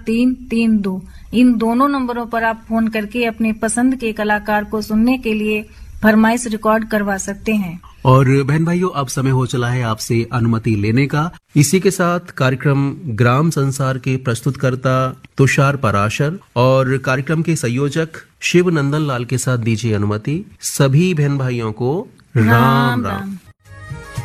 332। इन दोनों नंबरों पर आप फोन करके अपने पसंद के कलाकार को सुनने के लिए फरमाइश रिकॉर्ड करवा सकते हैं। और बहन भाइयों, अब समय हो चला है आपसे अनुमति लेने का। इसी के साथ कार्यक्रम ग्राम संसार के प्रस्तुतकर्ता तुषार पराशर और कार्यक्रम के संयोजक शिव नंदन लाल के साथ दीजिए अनुमति। सभी बहन भाइयों को राम राम।